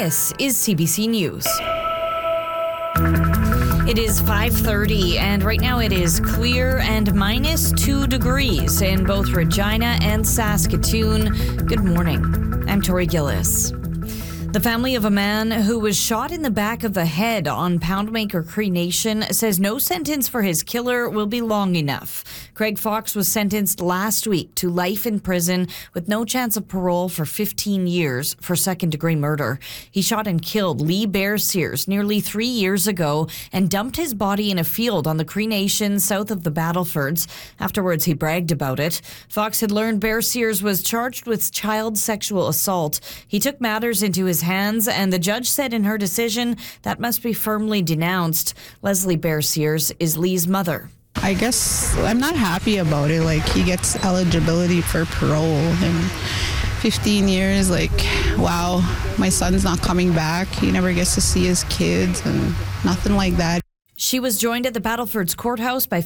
This is CBC News. It is 5:30 and right now it is clear and minus 2 degrees in both Regina and Saskatoon. Good morning. I'm Tori Gillis. The family of a man who was shot in the back of the head on Poundmaker Cree Nation says no sentence for his killer will be long enough. Craig Fox was sentenced last week to life in prison with no chance of parole for 15 years for second-degree murder. He shot and killed Lee Bear Sears nearly 3 years ago and dumped his body in a field on the Cree Nation south of the Battlefords. Afterwards, he bragged about it. Fox had learned Bear Sears was charged with child sexual assault. He took matters into his hands, and the judge said in her decision that must be firmly denounced. Leslie Bear Sears is Lee's mother. I guess I'm not happy about it. Like, he gets eligibility for parole and 15 years, like, wow, my son's not coming back. He never gets to see his kids and nothing like that. She was joined at the Battlefords courthouse by